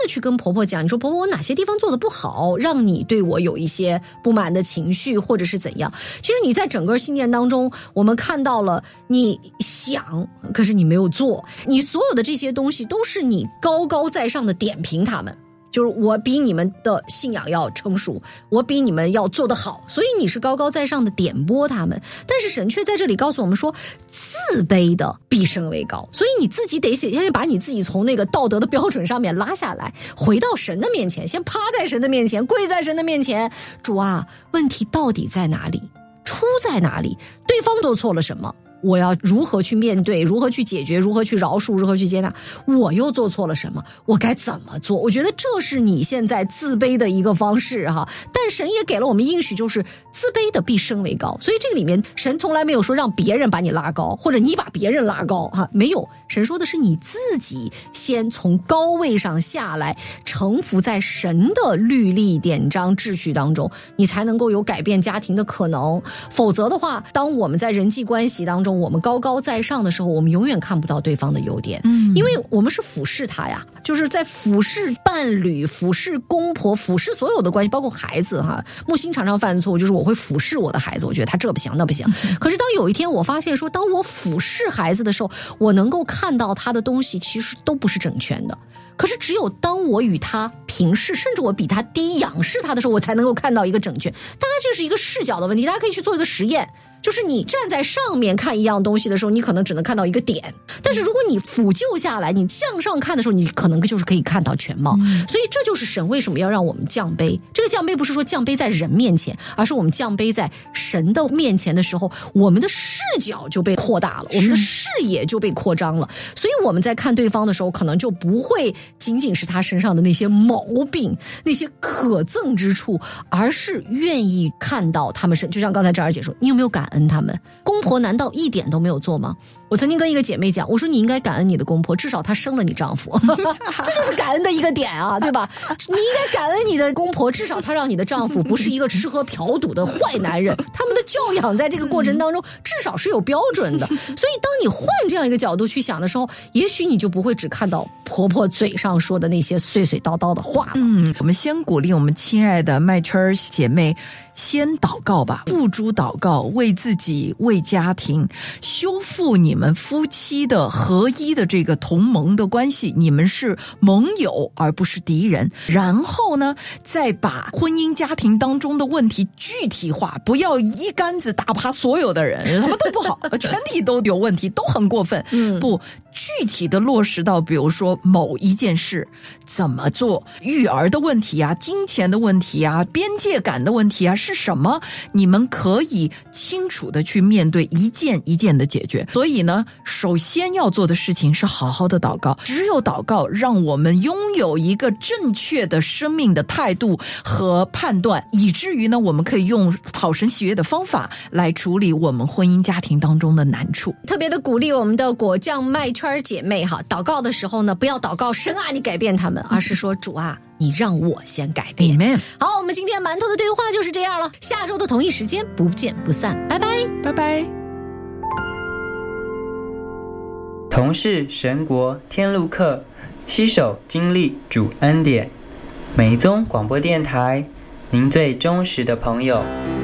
的去跟婆婆讲，你说婆婆我哪些地方做的不好，让你对我有一些不满的情绪或者是怎样。其实你在整个信念当中，我们看到了你想，可是你没有做，你所有的这些东西都是你高高在上的点评他们，就是我比你们的信仰要成熟，我比你们要做得好，所以你是高高在上的点拨他们。但是神却在这里告诉我们说，自卑的必升为高，所以你自己得先把你自己从那个道德的标准上面拉下来，回到神的面前，先趴在神的面前，跪在神的面前，主啊，问题到底在哪里？出在哪里？对方做错了什么？我要如何去面对，如何去解决，如何去饶恕，如何去接纳？我又做错了什么？我该怎么做？我觉得这是你现在自卑的一个方式哈。但神也给了我们应许，就是自卑的必升为高。所以这个里面神从来没有说让别人把你拉高，或者你把别人拉高哈，没有。神说的是你自己先从高位上下来，臣服在神的律例典章秩序当中，你才能够有改变家庭的可能。否则的话，当我们在人际关系当中我们高高在上的时候，我们永远看不到对方的优点，因为我们是俯视他呀，就是在俯视伴侣，俯视公婆，俯视所有的关系，包括孩子哈。木星常常犯错误，就是我会俯视我的孩子，我觉得他这不行那不行。可是当有一天我发现说，当我俯视孩子的时候，我能够看到他的东西其实都不是整全的。可是只有当我与他平视，甚至我比他低仰视他的时候，我才能够看到一个整全。大概这是一个视角的问题，大家可以去做一个实验，就是你站在上面看一样东西的时候，你可能只能看到一个点，但是如果你俯就下来，你向上看的时候，你可能就是可以看到全貌。所以这就是神为什么要让我们降卑。这个降卑不是说降卑在人面前，而是我们降卑在神的面前的时候，我们的视角就被扩大了，我们的视野就被扩张了。所以我们在看对方的时候，可能就不会仅仅是他身上的那些毛病，那些可憎之处，而是愿意看到他们就像刚才张二姐说，你有没有感恩他们？公婆难道一点都没有做吗？我曾经跟一个姐妹讲，我说你应该感恩你的公婆，至少他生了你丈夫这就是感恩的一个点啊，对吧？你应该感恩你的公婆，至少他让你的丈夫不是一个吃喝嫖赌的坏男人，他们的教养在这个过程当中至少是有标准的。所以当你换这样一个角度去想的时候，也许你就不会只看到婆婆嘴上说的那些碎碎叨叨的话了。 我们先鼓励我们亲爱的麦圈姐妹先祷告吧，付诸祷告，为自己，为家庭，修复你们夫妻的合一的这个同盟的关系，你们是盟友而不是敌人。然后呢，再把婚姻家庭当中的问题具体化，不要一竿子打趴所有的人，他们都不好全体都有问题，都很过分。不，具体的落实到比如说某一件事怎么做，育儿的问题啊，金钱的问题啊，边界感的问题啊，是什么，你们可以清楚的去面对，一件一件的解决。所以呢，首先要做的事情是好好的祷告，只有祷告让我们拥有一个正确的生命的态度和判断，以至于呢，我们可以用讨神喜悦的方法来处理我们婚姻家庭当中的难处。 特别的鼓励我们的果酱麦圈姐妹哈，祷告的时候呢，不要祷告神啊你改变他们，而是说主啊你让我先改变。 Amen。 好，我们今天馒头的对话就是这样了，下周的同一时间不见不散，拜拜拜拜。 同是神国天路客，携手经历主恩典。美宗广播电台，您最忠实的朋友。